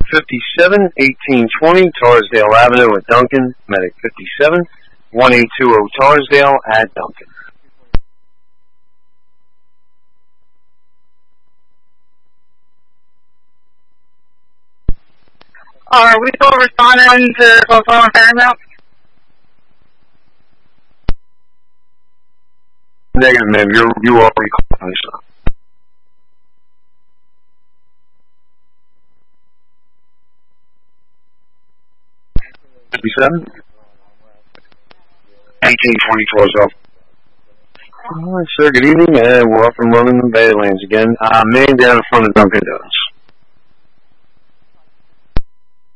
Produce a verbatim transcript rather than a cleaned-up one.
fifty-seven, eighteen twenty, Torresdale Avenue at Duncan. Medic fifty-seven, one eight two zero, Torresdale at Duncan. Are we still responding to close on Paramount? Negative, ma'am. You're, you are recalling, sir. fifty-seven? eighteen twenty, Torresdale. All right, sir. Good evening. Uh, we're up and running the Badlands again. Uh, man down in front of Dunkin' Donuts.